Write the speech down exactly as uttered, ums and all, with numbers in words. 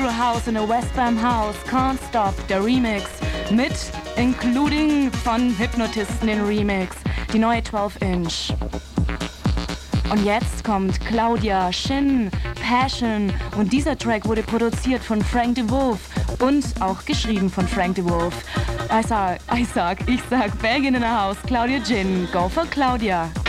Euro House in a Westbam House, Can't Stop, der Remix, mit Including von Hypnotisten den Remix, die neue zwölf Inch. Und jetzt kommt Claudia, Shin, Passion und dieser Track wurde produziert von Frank DeWolf und auch geschrieben von Frank DeWolf. Ich sag, ich sag, ich sag, Belgien in the House, Claudia Jin, go for Claudia.